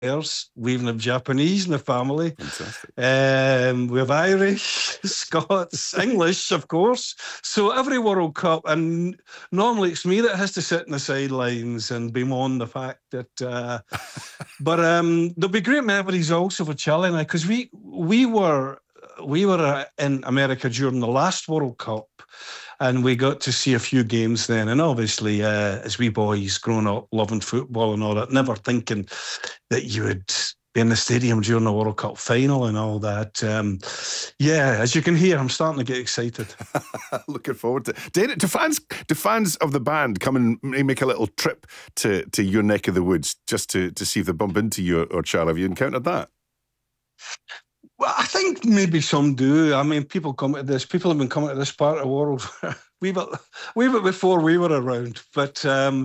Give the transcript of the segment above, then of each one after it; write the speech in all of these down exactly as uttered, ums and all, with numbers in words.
We even have Japanese in the family. Fantastic. Um, we have Irish, Scots, English, of course. So every World Cup, and normally it's me that has to sit in the sidelines and bemoan the fact that. Uh, but um, there'll be great memories also for Charlie and I, because we we were we were uh, in America during the last World Cup. And we got to see a few games then. And obviously, uh, as wee boys growing up, loving football and all that, never thinking that you would be in the stadium during the World Cup final and all that. Um, yeah, as you can hear, I'm starting to get excited. Looking forward to it. Do, do, fans, do fans of the band come and make a little trip to, to your neck of the woods just to, to see if they bump into you or Charlie? Have you encountered that? Well, I think maybe some do. I mean, people come to this. People have been coming to this part of the world we bit, we bit before we were around. But um,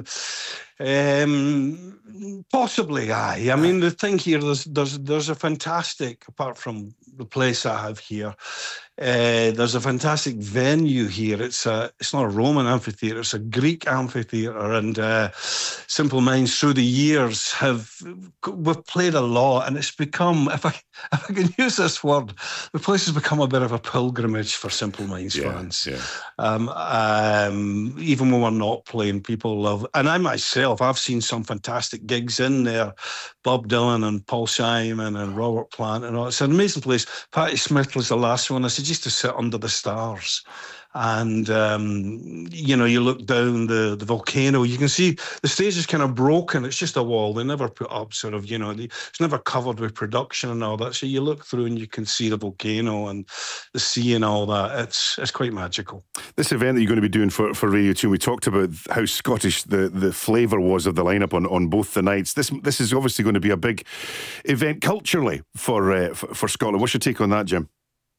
um, possibly, aye. I mean, the thing here, there's there's there's a fantastic, apart from the place I have here, uh, there's a fantastic venue here. It's a it's not a Roman amphitheatre. It's a Greek amphitheatre, and uh, Simple Minds through the years have we've played a lot, and it's become, if I if I can use this word, the place has become a bit of a pilgrimage for Simple Minds yeah, fans. Yeah. Um, um, even when we're not playing, people love. And I myself, I've seen some fantastic gigs in there. Bob Dylan and Paul Simon and Robert Plant and all. It's an amazing place. Patti Smith was the last one. I said, just to sit under the stars. And, um, you know, you look down the, the volcano, you can see the stage is kind of broken. It's just a wall. They never put up sort of, you know, the, it's never covered with production and all that. So you look through and you can see the volcano and the sea and all that. It's it's quite magical. This event that you're going to be doing for, for Radio two, we talked about how Scottish the, the flavour was of the lineup on, on both the nights. This this is obviously going to be a big event culturally for, uh, for, for Scotland. What's your take on that, Jim?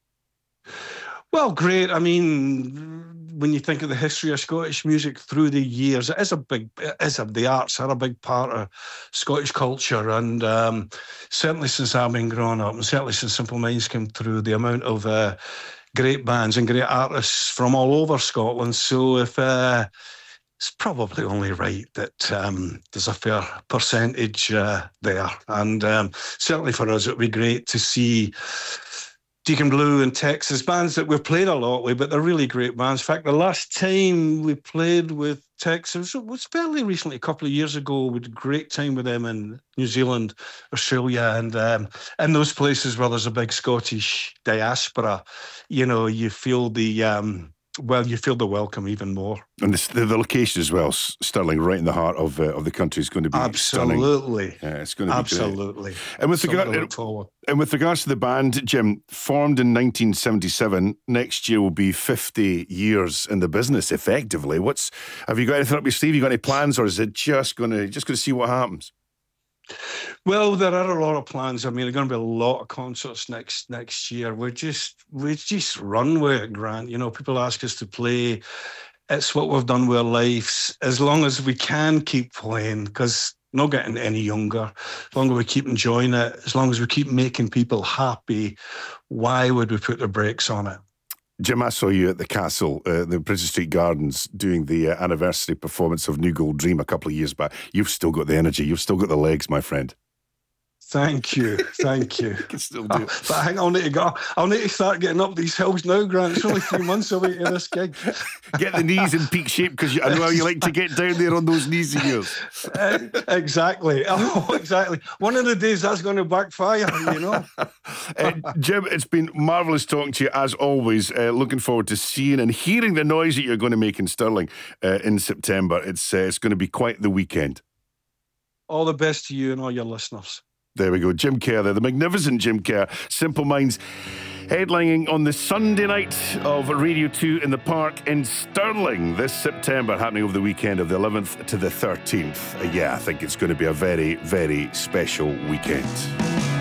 Well, great. I mean, when you think of the history of Scottish music through the years, it is a big, it is a, the arts are a big part of Scottish culture. And um, certainly since I've been growing up, and certainly since Simple Minds came through, the amount of uh, great bands and great artists from all over Scotland. So if uh, it's probably only right that um, there's a fair percentage uh, there. And um, certainly for us, it would be great to see Deacon Blue and Texas, bands that we've played a lot with, but they're really great bands. In fact, the last time we played with Texas was fairly recently, a couple of years ago. We had a great time with them in New Zealand, Australia, and um, in those places where there's a big Scottish diaspora, you know, you feel the... Um, Well, you feel the welcome even more. And the, the, the location as well, Stirling, right in the heart of uh, of the country, is going to be absolutely. Stunning. Yeah, it's going to be absolutely. Great. And with regard, and with regards to the band, Jim, formed in nineteen seventy-seven, next year will be fifty years in the business, effectively. What's have you got anything up your sleeve? You got any plans, or is it just going to just going to see what happens? Well, there are a lot of plans. I mean, there are going to be a lot of concerts next next year. We're just we just run with it, Grant. You know, people ask us to play. It's what we've done with our lives. As long as we can keep playing, because we're not getting any younger. As long as we keep enjoying it, as long as we keep making people happy, why would we put the brakes on it? Jim, I saw you at the Castle, uh, the Princes Street Gardens, doing the uh, anniversary performance of New Gold Dream a couple of years back. You've still got the energy. You've still got the legs, my friend. Thank you, thank you. You can still do it. Oh, but I think I'll need to go. I'll need to start getting up these hills now, Grant. It's only three months away to this gig. Get the knees in peak shape, because I know how you like to get down there on those knees of yours. Uh, exactly. Oh, exactly. One of the days that's going to backfire, you know. uh, Jim, it's been marvellous talking to you as always. Uh, looking forward to seeing and hearing the noise that you're going to make in Stirling uh, in September. It's uh, it's going to be quite the weekend. All the best to you and all your listeners. There we go, Jim Kerr there, the magnificent Jim Kerr. Simple Minds headlining on the Sunday night of Radio two in the Park in Stirling this September, happening over the weekend of the eleventh to the thirteenth. Uh, yeah, I think it's going to be a very, very special weekend.